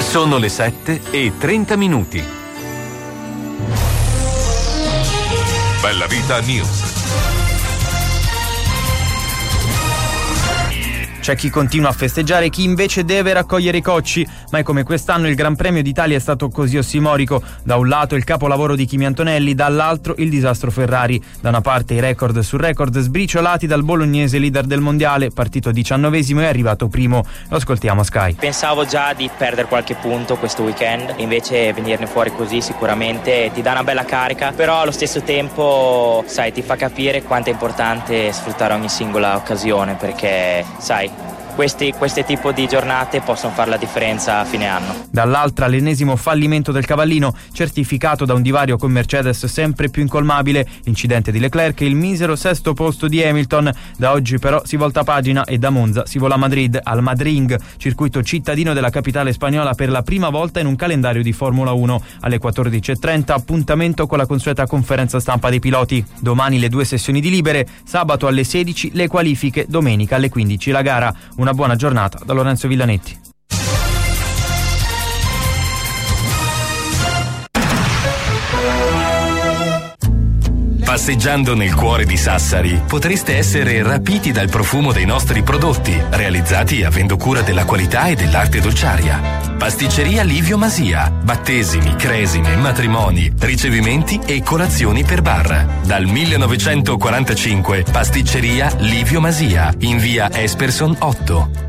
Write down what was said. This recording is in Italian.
Sono le 7:30. Bella Vita News. C'è chi continua a festeggiare e chi invece deve raccogliere i cocci. Mai come quest'anno il Gran Premio d'Italia è stato così ossimorico. Da un lato il capolavoro di Kimi Antonelli, dall'altro il disastro Ferrari. Da una parte i record su record sbriciolati dal bolognese leader del mondiale, partito 19esimo e arrivato primo. Lo ascoltiamo Sky. Pensavo già di perdere qualche punto questo weekend, invece venirne fuori così sicuramente ti dà una bella carica, però allo stesso tempo, sai, ti fa capire quanto è importante sfruttare ogni singola occasione, perché, sai, questi tipo di giornate possono fare la differenza a fine anno. Dall'altra l'ennesimo fallimento del cavallino, certificato da un divario con Mercedes sempre più incolmabile, l'incidente di Leclerc e il misero sesto posto di Hamilton. Da oggi però si volta pagina e da Monza si vola a Madrid, al Madrid, circuito cittadino della capitale spagnola per la prima volta in un calendario di Formula 1. Alle 14:30 appuntamento con la consueta conferenza stampa dei piloti. Domani le 2 sessioni di libere, sabato alle 16 le qualifiche, domenica alle 15 la gara. Una buona giornata da Lorenzo Villanetti. Passeggiando nel cuore di Sassari potreste essere rapiti dal profumo dei nostri prodotti, realizzati avendo cura della qualità e dell'arte dolciaria. Pasticceria Livio Masia, battesimi, cresime, matrimoni, ricevimenti e colazioni per bar. Dal 1945 Pasticceria Livio Masia, in via Esperson 8.